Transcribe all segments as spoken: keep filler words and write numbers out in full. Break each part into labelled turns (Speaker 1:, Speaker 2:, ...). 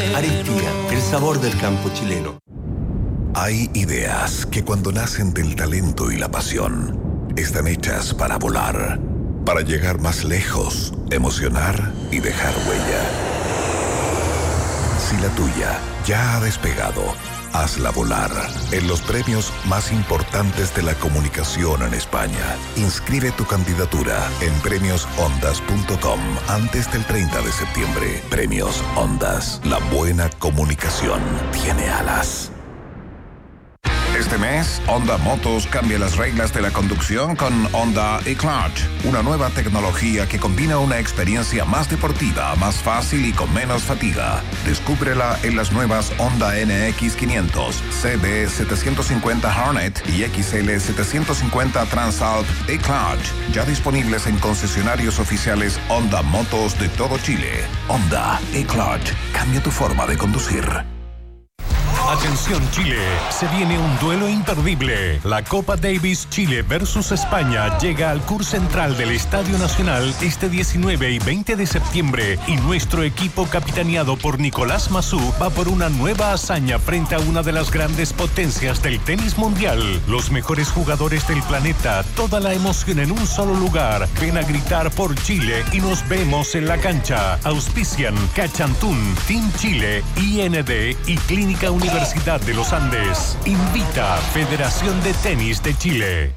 Speaker 1: Arequina, el sabor del campo chileno.
Speaker 2: Hay ideas que cuando nacen del talento y la pasión, están hechas para volar, para llegar más lejos, emocionar y dejar huella. Si la tuya ya ha despegado, hazla volar en los premios más importantes de la comunicación en España. Inscribe tu candidatura en premios ondas punto com antes del treinta de septiembre. Premios Ondas. La buena comunicación tiene alas.
Speaker 3: Este mes, Honda Motos cambia las reglas de la conducción con Honda eClutch, una nueva tecnología que combina una experiencia más deportiva, más fácil y con menos fatiga. Descúbrela en las nuevas Honda N X quinientos, C B setecientos cincuenta Hornet y X L setecientos cincuenta Transalp eClutch, ya disponibles en concesionarios oficiales Honda Motos de todo Chile. Honda eClutch, cambia tu forma de conducir.
Speaker 4: Atención Chile, se viene un duelo imperdible. La Copa Davis Chile versus España llega al C U R Central del Estadio Nacional este diecinueve y veinte de septiembre y nuestro equipo capitaneado por Nicolás Massú va por una nueva hazaña frente a una de las grandes potencias del tenis mundial. Los mejores jugadores del planeta, toda la emoción en un solo lugar. Ven a gritar por Chile y nos vemos en la cancha. Auspician Cachantún, Team Chile, I N D y Clínica Universitaria Universidad de los Andes. Invita Federación de Tenis de Chile.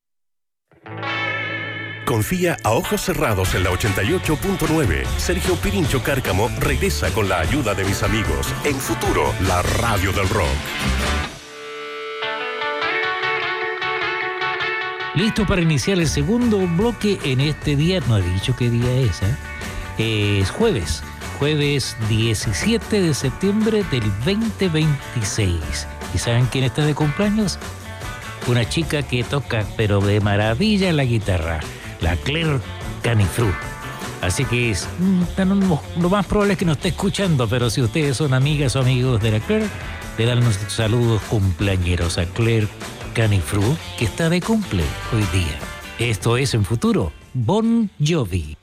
Speaker 5: Confía a ojos cerrados en la ochenta y ocho punto nueve. Sergio Pirincho Cárcamo regresa con la ayuda de mis amigos. En Futuro, la radio del rock.
Speaker 6: Listo para iniciar el segundo bloque en este día. No he dicho qué día es, ¿eh? Es jueves. Jueves diecisiete de septiembre del veinte veintiséis. ¿Y saben quién está de cumpleaños? Una chica que toca, pero de maravilla, la guitarra. La Claire Canifru. Así que es, no, lo más probable es que no esté escuchando, pero si ustedes son amigas o amigos de la Claire, le dan nuestros saludos cumpleañeros a Claire Canifru, que está de cumple hoy día. Esto es En Futuro, Bon Jovi.